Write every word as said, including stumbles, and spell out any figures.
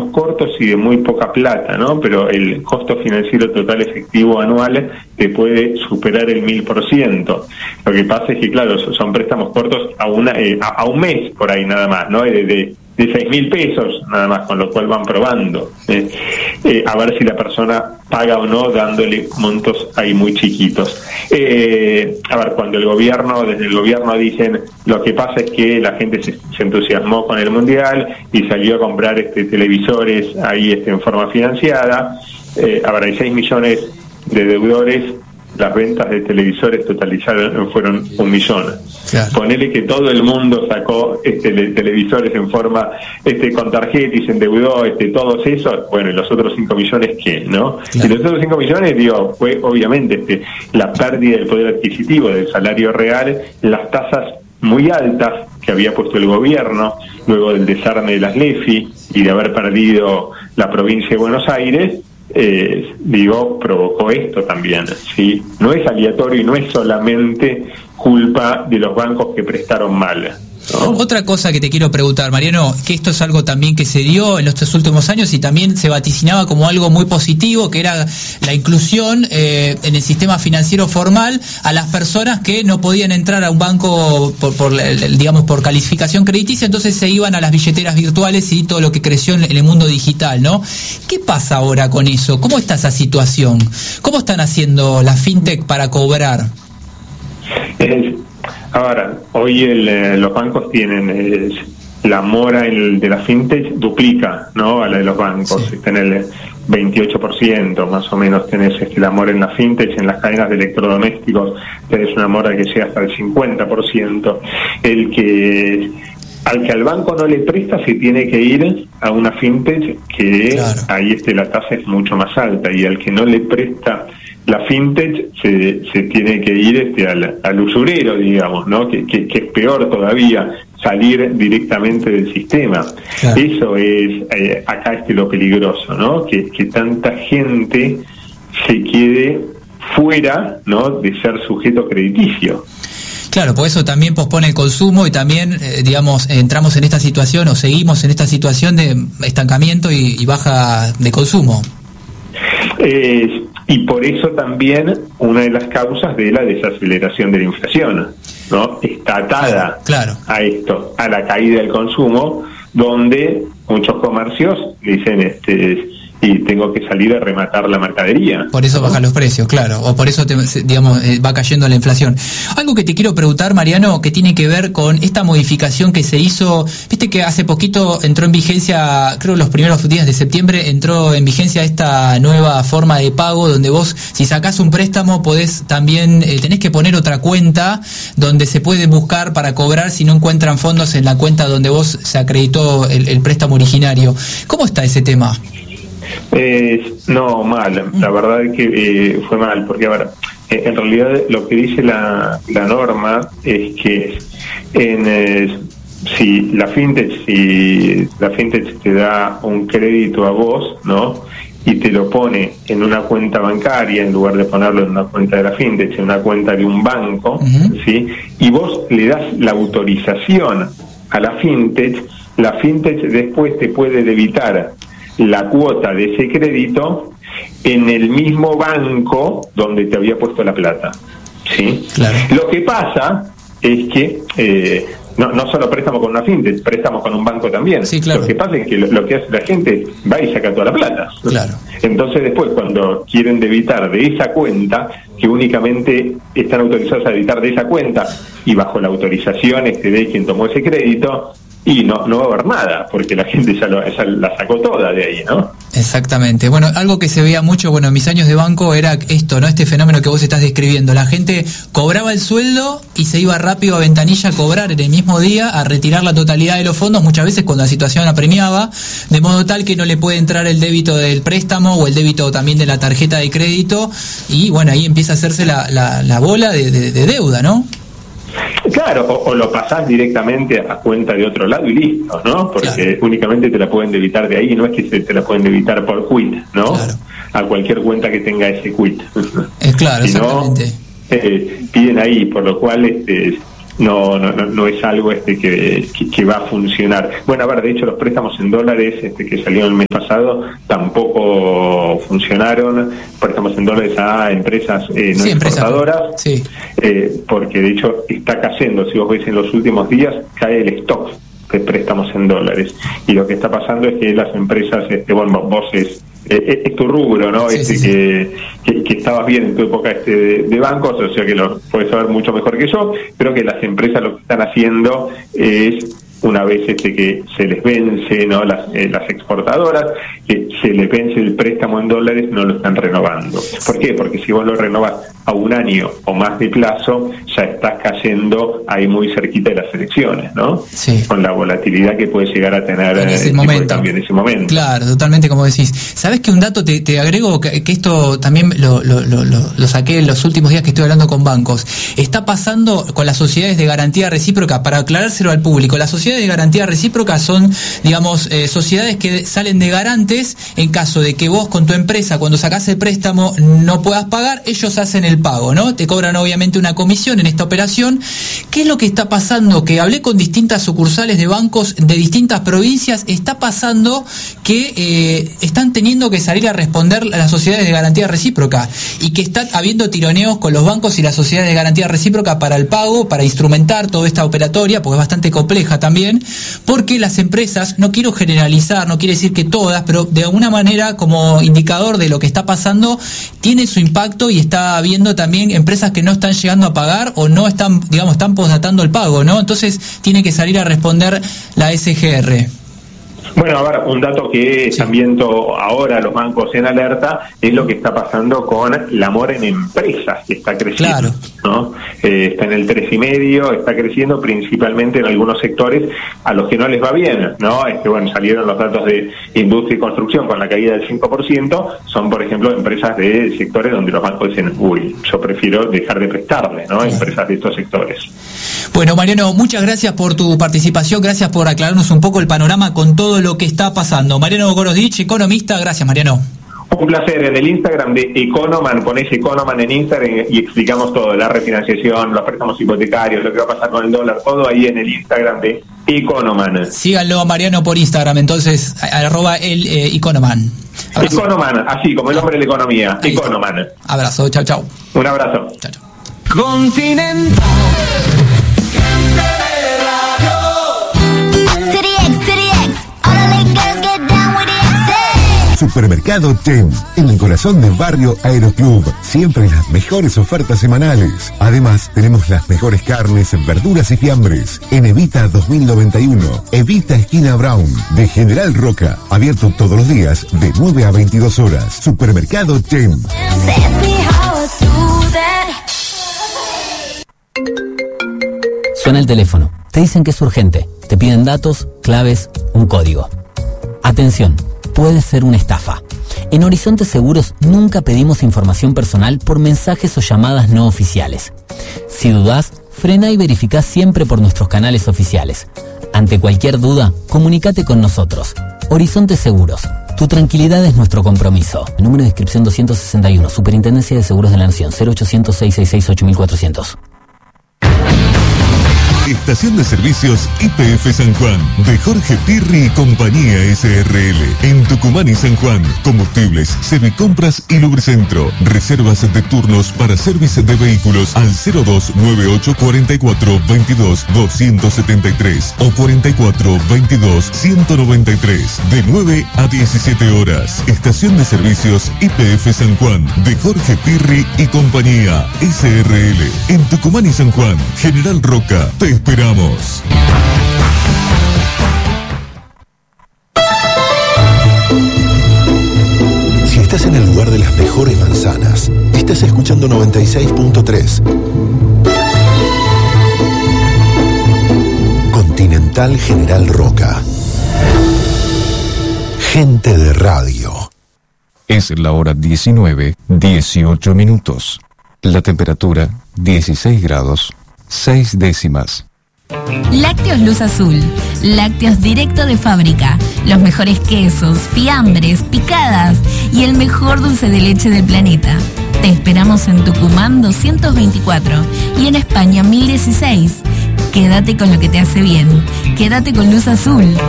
préstamos cortos y de muy poca plata, ¿no? Pero el costo financiero total efectivo anual te puede superar el mil por ciento. Lo que pasa es que, claro, son préstamos cortos a una eh, a, a un mes por ahí nada más, ¿no? De, de, de seis mil pesos nada más, con lo cual van probando eh, eh, a ver si la persona paga o no, dándole montos ahí muy chiquitos. Eh, a ver, cuando el gobierno, desde el gobierno dicen, lo que pasa es que la gente se, se entusiasmó con el Mundial y salió a comprar este televisores ahí este, en forma financiada. Eh, a ver, hay seis millones de deudores. Las ventas de televisores totalizaron fueron un millón. Claro. Ponele que todo el mundo sacó este televisores en forma este con tarjeta y se endeudó, este todos esos, bueno, y los otros cinco millones ¿qué? ¿No? Claro. Y los otros cinco millones, digo, fue obviamente este la pérdida del poder adquisitivo del salario real, las tasas muy altas que había puesto el gobierno luego del desarme de las LEFI y de haber perdido la provincia de Buenos Aires. Eh, digo, provocó esto también, ¿sí? No es aleatorio y no es solamente culpa de los bancos que prestaron mal, ¿no? Otra cosa que te quiero preguntar, Mariano, que esto es algo también que se dio en estos últimos años y también se vaticinaba como algo muy positivo, que era la inclusión eh, en el sistema financiero formal a las personas que no podían entrar a un banco por, por digamos por calificación crediticia, entonces se iban a las billeteras virtuales y todo lo que creció en el mundo digital, ¿no? ¿Qué pasa ahora con eso? ¿Cómo está esa situación? ¿Cómo están haciendo las fintech para cobrar? Es... Ahora, hoy el, eh, los bancos tienen eh, la mora el de la fintech duplica, ¿no? A la de los bancos, sí. Está en el veintiocho por ciento más o menos tenés este, la mora en la fintech. En las cadenas de electrodomésticos tenés una mora que llega hasta el cincuenta por ciento. El que al que al banco no le presta se tiene que ir a una fintech que claro. Ahí este, la tasa es mucho más alta, y al que no le presta la fintech se, se tiene que ir este al, al usurero, digamos, ¿no? Que, que, que es peor todavía, salir directamente del sistema. Claro. Eso es eh, acá este lo peligroso, ¿no? Que, que tanta gente se quede fuera, ¿no? De ser sujeto crediticio. Claro, por eso también pospone el consumo y también, eh, digamos, entramos en esta situación o seguimos en esta situación de estancamiento y, y baja de consumo. Eh, y por eso también una de las causas de la desaceleración de la inflación, ¿no? Está atada claro. a esto, a la caída del consumo, donde muchos comercios dicen, este, y tengo que salir a rematar la mercadería. Por eso, ¿no?, bajan los precios, claro, o por eso, te, digamos, eh, va cayendo la inflación. Algo que te quiero preguntar, Mariano, que tiene que ver con esta modificación que se hizo. Viste que hace poquito entró en vigencia, creo los primeros días de septiembre, entró en vigencia esta nueva forma de pago, donde vos, si sacás un préstamo, podés también, eh, tenés que poner otra cuenta donde se puede buscar para cobrar si no encuentran fondos en la cuenta donde vos se acreditó el, el préstamo originario. ¿Cómo está ese tema? Eh, no, mal, la verdad es que eh, fue mal, porque a ver, eh, en realidad lo que dice la, la norma es que en, eh, si la fintech, si la fintech te da un crédito a vos, ¿no?, y te lo pone en una cuenta bancaria en lugar de ponerlo en una cuenta de la fintech, en una cuenta de un banco, uh-huh. ¿sí?, y vos le das la autorización a la fintech, la fintech después te puede debitar la cuota de ese crédito en el mismo banco donde te había puesto la plata, ¿sí? Claro. Lo que pasa es que eh, no, no solo préstamo con una fintech, préstamo con un banco también. Sí, claro. Lo que pasa es que lo, lo que hace la gente va y saca toda la plata. Claro. Entonces después, cuando quieren debitar de esa cuenta, que únicamente están autorizados a debitar de esa cuenta y bajo la autorización este de quien tomó ese crédito, y no no va a haber nada, porque la gente ya, lo, ya la sacó toda de ahí, ¿no? Exactamente. Bueno, algo que se veía mucho, bueno, en mis años de banco era esto, ¿no? Este fenómeno que vos estás describiendo. La gente cobraba el sueldo y se iba rápido a ventanilla a cobrar en el mismo día, a retirar la totalidad de los fondos, muchas veces cuando la situación apremiaba, de modo tal que no le puede entrar el débito del préstamo o el débito también de la tarjeta de crédito, y bueno, ahí empieza a hacerse la, la, la bola de, de, de deuda, ¿no? Claro, o, o lo pasás directamente a cuenta de otro lado y listo, ¿no? Porque claro. únicamente te la pueden debitar de ahí, no es que se te la pueden debitar por quit, ¿no? Claro. A cualquier cuenta que tenga ese quit. Es claro, si exactamente. No, eh, piden ahí, por lo cual este, no, no, no, no es algo este que, que, que va a funcionar. Bueno, a ver, de hecho los préstamos en dólares este que salieron el mes pasado tampoco funcionaron, préstamos en dólares a empresas eh, no sí, exportadoras, empresa. sí. eh, porque de hecho está cayendo, si vos ves en los últimos días, cae el stock de préstamos en dólares, y lo que está pasando es que las empresas, este, bueno, vos es Eh, es tu rubro, ¿no? Sí, este sí, que, sí. Que, que estabas bien en tu época este de, de bancos, o sea que lo puedes saber mucho mejor que yo. Creo que las empresas lo que están haciendo es, una vez este que se les vence, ¿no? Las, eh, las exportadoras, que se les vence el préstamo en dólares, no lo están renovando. ¿Por qué? Porque si vos lo renovas a un año o más de plazo, ya estás cayendo ahí muy cerquita de las elecciones, ¿no? Sí. Con la volatilidad que puede llegar a tener en ese, el momento. Tipo de cambio en ese momento. Claro, totalmente como decís. ¿Sabés que un dato te, te agrego? Que, que esto también lo, lo, lo, lo saqué en los últimos días que estoy hablando con bancos. Está pasando con las sociedades de garantía recíproca, para aclarárselo al público. Las sociedades de garantía recíproca son, digamos, eh, sociedades que salen de garantes en caso de que vos con tu empresa, cuando sacás el préstamo, no puedas pagar, ellos hacen el pago, ¿no? Te cobran obviamente una comisión en esta operación. ¿Qué es lo que está pasando? Que hablé con distintas sucursales de bancos de distintas provincias. Está pasando que eh, están teniendo que salir a responder a las sociedades de garantía recíproca, y que está habiendo tironeos con los bancos y las sociedades de garantía recíproca para el pago, para instrumentar toda esta operatoria, porque es bastante compleja también, porque las empresas, no quiero generalizar, no quiere decir que todas, pero de alguna manera, como indicador de lo que está pasando, tiene su impacto, y está habiendo también empresas que no están llegando a pagar o no están, digamos, están posdatando el pago, ¿no? Entonces tiene que salir a responder la S G R. Bueno, a ver, un dato que sí. También to, ahora los bancos en alerta es lo que está pasando con la mora en empresas, que está creciendo, claro. ¿no? Eh, está en el tres y medio, está creciendo principalmente en algunos sectores a los que no les va bien, ¿no? Este, bueno, salieron los datos de industria y construcción con la caída del cinco por ciento, son por ejemplo empresas de sectores donde los bancos dicen, uy, yo prefiero dejar de prestarle, ¿no? Claro. Empresas de estos sectores. Bueno, Mariano, muchas gracias por tu participación, gracias por aclararnos un poco el panorama con todo lo que está pasando. Mariano Gorosdich, economista, gracias, Mariano. Un placer. En el Instagram de Economan, ponés Economan en Instagram y explicamos todo, la refinanciación, los préstamos hipotecarios, lo que va a pasar con el dólar, todo ahí en el Instagram de Economan. Síganlo a Mariano por Instagram, entonces, arroba el eh, Economan. Abrazo. Economan, así como el hombre de la economía, ahí Economan. Está. Abrazo, chau, chau. Un abrazo. Chau, chau. Continental. Supermercado Tem, en el corazón del barrio Aeroclub, siempre las mejores ofertas semanales. Además, tenemos las mejores carnes, verduras y fiambres. En Evita dos mil noventa y uno, Evita esquina Brown, de General Roca, abierto todos los días de nueve a veintidós horas. Supermercado Tem. Suena el teléfono, te dicen que es urgente, te piden datos, claves, un código. Atención, puede ser una estafa. En Horizonte Seguros nunca pedimos información personal por mensajes o llamadas no oficiales. Si dudás, frena y verificá siempre por nuestros canales oficiales. Ante cualquier duda, comunícate con nosotros. Horizonte Seguros, tu tranquilidad es nuestro compromiso. El número de inscripción doscientos sesenta y uno, Superintendencia de Seguros de la Nación, cero ochocientos, seiscientos sesenta y seis, ocho mil cuatrocientos. Estación de Servicios Y P F San Juan, de Jorge Pirri y Compañía S R L. En Tucumán y San Juan, combustibles, servicompras y lubricentro. Reservas de turnos para servicio de vehículos al cero dos nueve ocho cuatro cuatro veintidós doscientos setenta y tres o cuarenta y cuatro veintidós ciento noventa y tres, de nueve a diecisiete horas. Estación de Servicios Y P F San Juan, de Jorge Pirri y Compañía S R L. En Tucumán y San Juan, General Roca, te esperamos. Si estás en el lugar de las mejores manzanas, estás escuchando noventa y seis punto tres. Continental General Roca. Gente de radio. Es la hora diecinueve, dieciocho minutos. La temperatura, dieciséis grados, seis décimas. Lácteos Luz Azul, lácteos directo de fábrica, los mejores quesos, fiambres, picadas y el mejor dulce de leche del planeta. Te esperamos en Tucumán doscientos veinticuatro y en España mil dieciséis. Quédate con lo que te hace bien. Quédate con Luz Azul.